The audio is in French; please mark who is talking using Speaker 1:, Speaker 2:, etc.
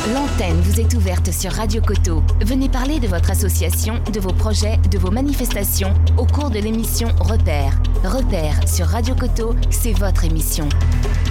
Speaker 1: L'antenne vous est ouverte sur Radio Coteau. Venez parler de votre association, de vos projets, de vos manifestations au cours de l'émission Repères. Repères sur Radio Coteau, c'est votre émission.